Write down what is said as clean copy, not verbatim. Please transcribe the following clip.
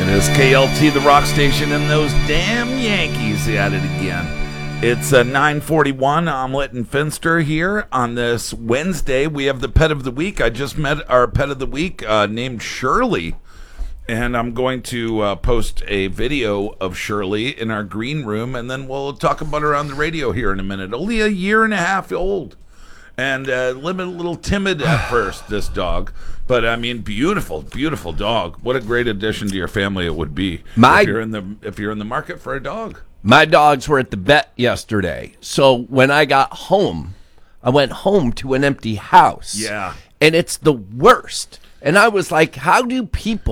is KLT, the rock station, and those damn Yankees at it again. It's 9:41. Omelet and Finster here on this Wednesday. We have the pet of the week. I just met our pet of the week named Shirley, and I'm going to post a video of Shirley in our green room, and then we'll talk about her on the radio here in a minute. Only a year and a half old, and a little timid at first, this dog. But I mean, beautiful, beautiful dog. What a great addition to your family it would be if you're in the market for a dog. My dogs were at the vet yesterday, so when I got home, I went home to an empty house. Yeah, and it's the worst. And I was like, how do people